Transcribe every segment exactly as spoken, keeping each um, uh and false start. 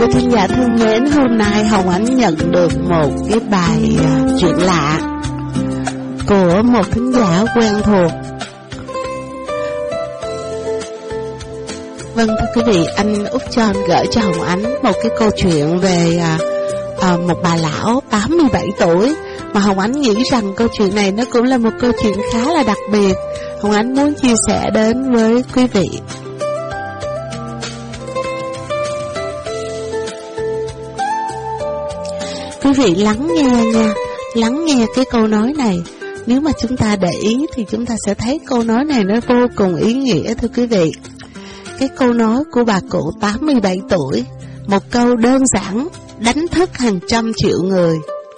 quý thính giả thương mến, hôm nay Hồng Ánh nhận được một cái bài uh, chuyện lạ của một thính giả quen thuộc. Vâng, thưa quý vị, anh Úc John gửi cho Hồng Ánh một cái câu chuyện về uh, uh, một bà lão tám mươi bảy tuổi, mà Hồng Ánh nghĩ rằng câu chuyện này nó cũng là một câu chuyện khá là đặc biệt. Hồng Ánh muốn chia sẻ đến với quý vị. Quý vị lắng nghe nha, lắng nghe cái câu nói này. Nếu mà chúng ta để ý thì chúng ta sẽ thấy câu nói này nó vô cùng ý nghĩa, thưa quý vị. Cái câu nói của bà cụ tám mươi bảy tuổi, một câu đơn giản đánh thức hàng trăm triệu người.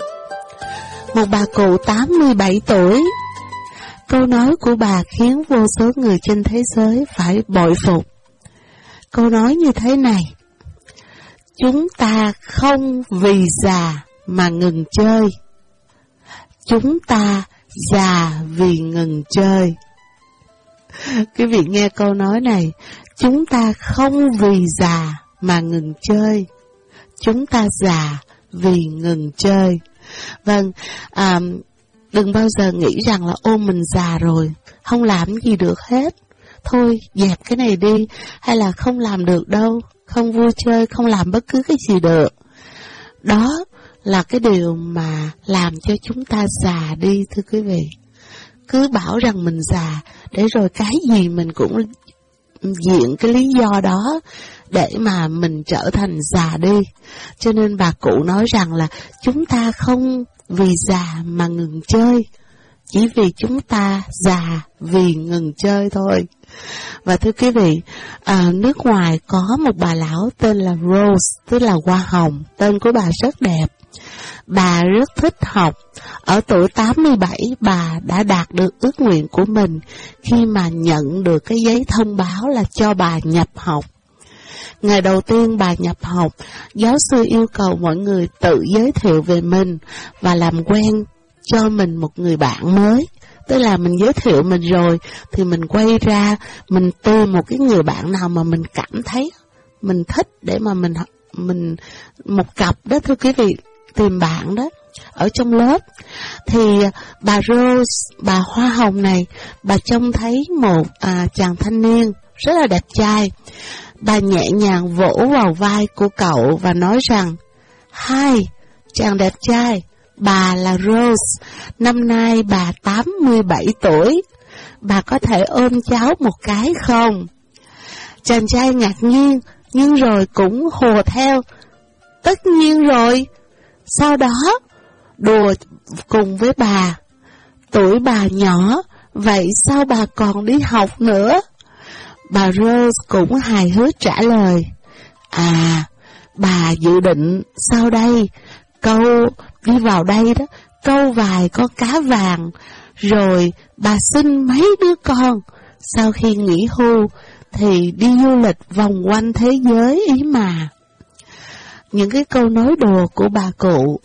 Một bà cụ tám mươi bảy tuổi, câu nói của bà khiến vô số người trên thế giới phải bội phục. Câu nói như thế này: chúng ta không vì già mà ngừng chơi, chúng ta già vì ngừng chơi. Quý vị nghe câu nói này, chúng ta không vì già mà ngừng chơi, chúng ta già vì ngừng chơi. Vâng, à, đừng bao giờ nghĩ rằng là ôm mình già rồi, không làm gì được hết, thôi dẹp cái này đi, hay là không làm được đâu, không vui chơi, không làm bất cứ cái gì được. Đó là cái điều mà làm cho chúng ta già đi, thưa quý vị. Cứ bảo rằng mình già, để rồi cái gì mình cũng diện cái lý do đó để mà mình trở thành già đi. Cho nên bà cụ nói rằng là chúng ta không vì già mà ngừng chơi, chỉ vì chúng ta già vì ngừng chơi thôi. Và thưa quý vị, à, nước ngoài có một bà lão tên là Rose, tức là hoa hồng. Tên của bà rất đẹp. Bà rất thích học. Ở tuổi tám mươi bảy, bà đã đạt được ước nguyện của mình khi mà nhận được cái giấy thông báo là cho bà nhập học. Ngày đầu tiên bà nhập học, giáo sư yêu cầu mọi người tự giới thiệu về mình và làm quen cho mình một người bạn mới. Tức là mình giới thiệu mình rồi thì mình quay ra, mình tìm một cái người bạn nào mà mình cảm thấy mình thích để mà mình mình một cặp đó, thưa quý vị, tìm bạn đó ở trong lớp. Thì bà Rose, bà hoa hồng này, bà trông thấy một à, chàng thanh niên rất là đẹp trai. Bà nhẹ nhàng vỗ vào vai của cậu và nói rằng: "Hi, chàng đẹp trai, bà là Rose, năm nay bà tám mươi bảy tuổi, bà có thể ôm cháu một cái không?" Chàng trai ngạc nhiên, nhưng rồi cũng hùa theo: "Tất nhiên rồi." Sau đó đùa cùng với bà: "Tuổi bà nhỏ, vậy sao bà còn đi học nữa?" Bà Rose cũng hài hước trả lời: "À, bà dự định sau đây câu đi vào đây đó, câu vài con cá vàng, rồi bà sinh mấy đứa con, sau khi nghỉ hưu thì đi du lịch vòng quanh thế giới ý mà." Những cái câu nói đùa của bà cụ.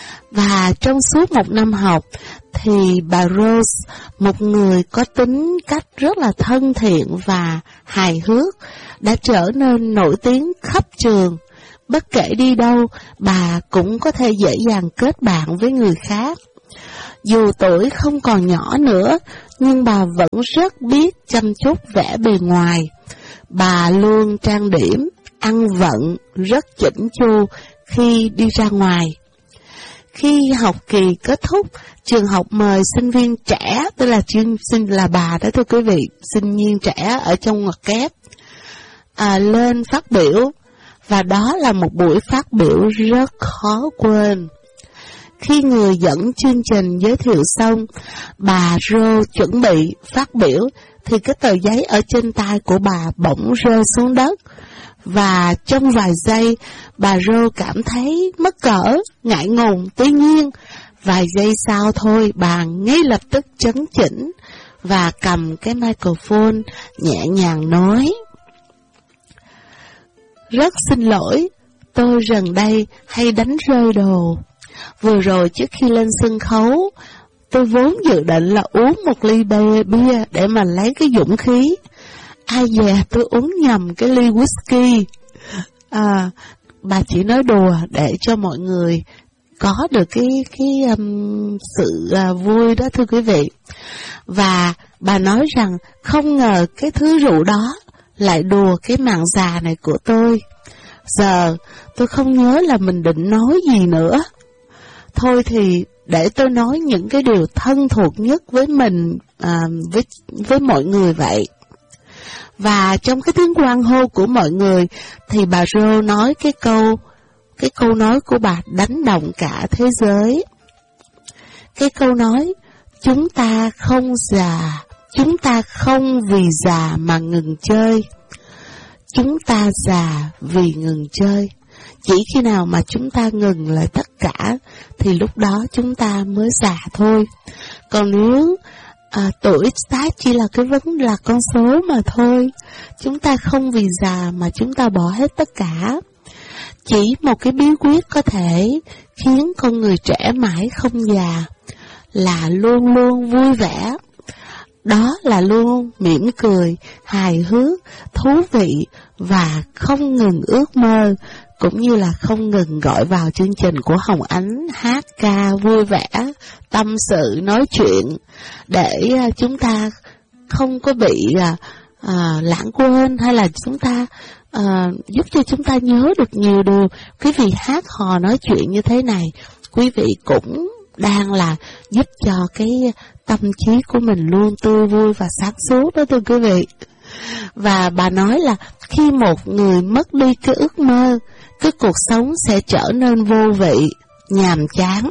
Và trong suốt một năm học thì bà Rose, một người có tính cách rất là thân thiện và hài hước, đã trở nên nổi tiếng khắp trường. Bất kể đi đâu, bà cũng có thể dễ dàng kết bạn với người khác. Dù tuổi không còn nhỏ nữa, nhưng bà vẫn rất biết chăm chút vẻ bề ngoài. Bà luôn trang điểm, ăn vận, rất chỉnh chu khi đi ra ngoài. Khi học kỳ kết thúc, trường học mời sinh viên trẻ, tức là chuyên sinh là bà đó, thưa quý vị, sinh viên trẻ ở trong ngoặc kép, à, lên phát biểu. Và đó là một buổi phát biểu rất khó quên. Khi người dẫn chương trình giới thiệu xong, bà Rose chuẩn bị phát biểu, thì cái tờ giấy ở trên tay của bà bỗng rơi xuống đất. Và trong vài giây, bà Rose cảm thấy mắc cỡ, ngại ngùng. Tuy nhiên, vài giây sau thôi, bà ngay lập tức chấn chỉnh và cầm cái microphone nhẹ nhàng nói: "Rất xin lỗi, tôi gần đây hay đánh rơi đồ. Vừa rồi trước khi lên sân khấu, tôi vốn dự định là uống một ly bia để mà lấy cái dũng khí. Ai dè tôi uống nhầm cái ly whisky. À, bà chỉ nói đùa để cho mọi người có được cái cái um, sự uh, vui đó thưa quý vị. Và bà nói rằng không ngờ cái thứ rượu đó lại đùa cái mạng già này của tôi. Giờ tôi không nhớ là mình định nói gì nữa. Thôi thì để tôi nói những cái điều thân thuộc nhất với mình, à, với, với mọi người vậy. Và trong cái tiếng hoan hô của mọi người thì bà Rô nói cái câu, cái câu nói của bà đánh động cả thế giới. Cái câu nói, chúng ta không già, chúng ta không vì già mà ngừng chơi. Chúng ta già vì ngừng chơi. Chỉ khi nào mà chúng ta ngừng lại tất cả thì lúc đó chúng ta mới già thôi. Còn nếu à, tuổi tác chỉ là cái vấn là con số mà thôi, chúng ta không vì già mà chúng ta bỏ hết tất cả. Chỉ một cái bí quyết có thể khiến con người trẻ mãi không già là luôn luôn vui vẻ. Đó là luôn mỉm cười, hài hước, thú vị và không ngừng ước mơ, cũng như là không ngừng gọi vào chương trình của Hồng Ánh hát ca vui vẻ, tâm sự, nói chuyện, để chúng ta không có bị à, à, lãng quên, hay là chúng ta à, giúp cho chúng ta nhớ được nhiều điều. Quý vị hát hò nói chuyện như thế này, quý vị cũng đang là giúp cho cái tâm trí của mình luôn tươi vui và sáng suốt đó thưa quý vị. Và bà nói là khi một người mất đi cái ước mơ, cái cuộc sống sẽ trở nên vô vị, nhàm chán.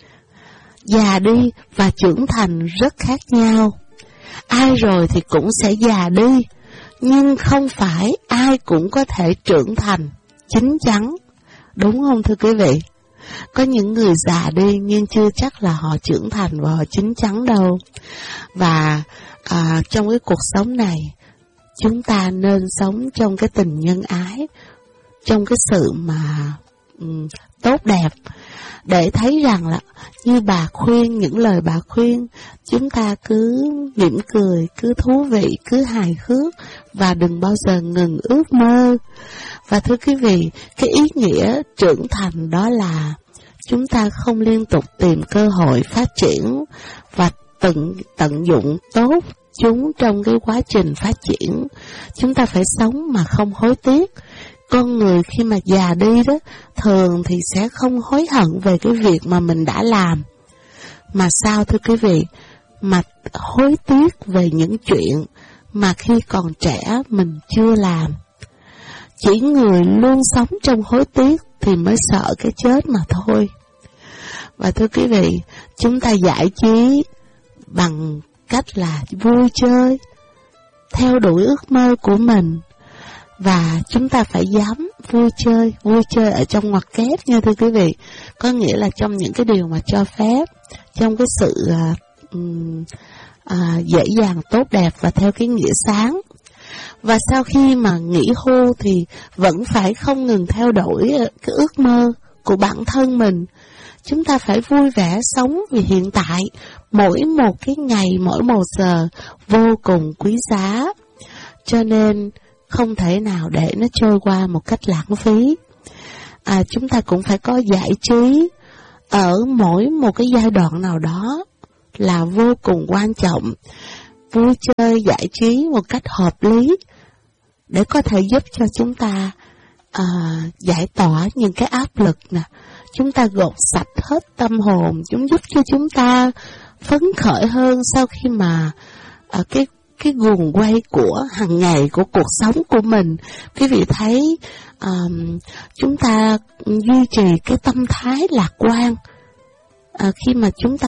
Già đi và trưởng thành rất khác nhau. Ai rồi thì cũng sẽ già đi, nhưng không phải ai cũng có thể trưởng thành chín chắn. Đúng không thưa quý vị? Có những người già đi nhưng chưa chắc là họ trưởng thành và họ chín chắn đâu. Và à, trong cái cuộc sống này, chúng ta nên sống trong cái tình nhân ái, trong cái sự mà um, tốt đẹp, để thấy rằng là như bà khuyên, những lời bà khuyên, chúng ta cứ mỉm cười, cứ thú vị, cứ hài hước và đừng bao giờ ngừng ước mơ. Và thưa quý vị, cái ý nghĩa trưởng thành đó là chúng ta không liên tục tìm cơ hội phát triển và tận, tận dụng tốt chúng trong cái quá trình phát triển. Chúng ta phải sống mà không hối tiếc. Con người khi mà già đi đó, thường thì sẽ không hối hận về cái việc mà mình đã làm. Mà sao thưa quý vị? Mà hối tiếc về những chuyện mà khi còn trẻ mình chưa làm. Chỉ người luôn sống trong hối tiếc thì mới sợ cái chết mà thôi. Và thưa quý vị, chúng ta giải trí bằng cách là vui chơi, theo đuổi ước mơ của mình. Và chúng ta phải dám vui chơi, vui chơi ở trong ngoặc kép nha thưa quý vị. Có nghĩa là trong những cái điều mà cho phép, trong cái sự à, à, dễ dàng, tốt đẹp và theo cái nghĩa sáng. Và sau khi mà nghỉ hưu thì vẫn phải không ngừng theo đuổi cái ước mơ của bản thân mình. Chúng ta phải vui vẻ sống vì hiện tại, mỗi một cái ngày, mỗi một giờ vô cùng quý giá. Cho nên không thể nào để nó trôi qua một cách lãng phí. À, chúng ta cũng phải có giải trí ở mỗi một cái giai đoạn nào đó là vô cùng quan trọng. Vui chơi, giải trí một cách hợp lý để có thể giúp cho chúng ta à, giải tỏa những cái áp lực nè. Chúng ta gột sạch hết tâm hồn, chúng giúp cho chúng ta phấn khởi hơn sau khi mà à, cái cái guồng quay của hàng ngày của cuộc sống của mình. Quý vị thấy um, chúng ta duy trì cái tâm thái lạc quan. À, khi mà chúng ta